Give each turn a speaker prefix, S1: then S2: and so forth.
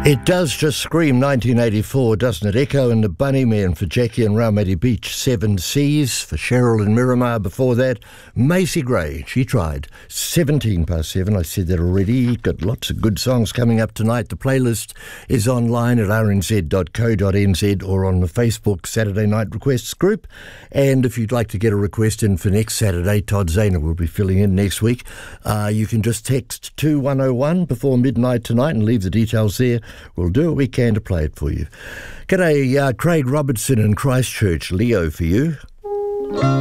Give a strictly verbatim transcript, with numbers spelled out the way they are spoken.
S1: It does just scream nineteen eighty-four, doesn't it? Echo and the Bunnymen for Jackie and Raumati Beach. Seven Seas for Cheryl and Miramar before that. Macy Gray, she tried. seventeen past seven, I said that already. Got lots of good songs coming up tonight. The playlist is online at r n z dot co dot n z or on the Facebook Saturday Night Requests group. And if you'd like to get a request in for next Saturday, Todd Zahner will be filling in next week. Uh, you can just text two one oh one before midnight tonight and leave the details there. We'll do what we can to play it for you. G'day, uh, Craig Robertson in Christchurch. Leo for you.